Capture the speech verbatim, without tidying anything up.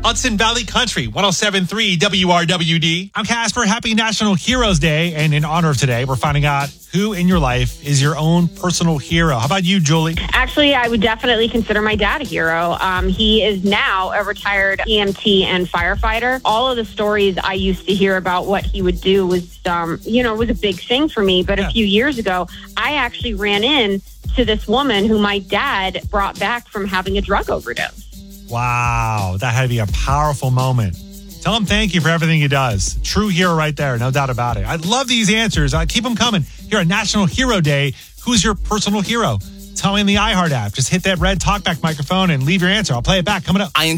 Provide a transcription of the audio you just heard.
Hudson Valley Country, one oh seven point three W R W D. I'm Casper. Happy National Heroes Day. And in honor of today, we're finding out who in your life is your own personal hero. How about you, Julie? Actually, I would definitely consider my dad a hero. Um, he is now a retired E M T and firefighter. All of the stories I used to hear about what he would do was, um, you know, was a big thing for me. But yeah. a few years ago, I actually ran in to this woman who my dad brought back from having a drug overdose. Wow, that had to be a powerful moment. Tell him thank you for everything he does. True hero right there, no doubt about it. I love these answers. Uh, keep them coming. Here on National Hero Day, who's your personal hero? Tell me in the iHeart app. Just hit that red talkback microphone and leave your answer. I'll play it back coming up. I enjoy